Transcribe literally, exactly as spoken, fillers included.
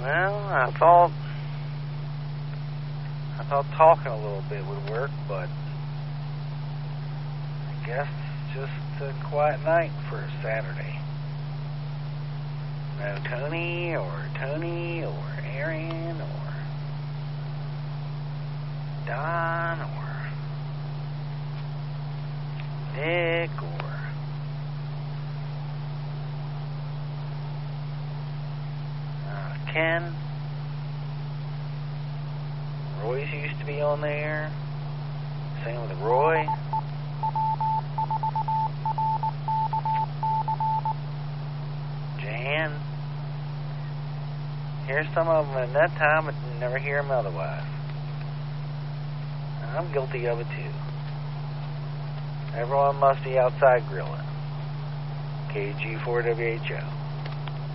Well, I thought I thought talking a little bit would work, but I guess it's just a quiet night for a Saturday. No Tony or Tony or Aaron or Don or Nick or uh, Ken. Royce used to be on there. Same with Roy. Jan. Hear some of them at that time, but never hear them otherwise. And I'm guilty of it too. Everyone must be outside grilling. K G four W H O.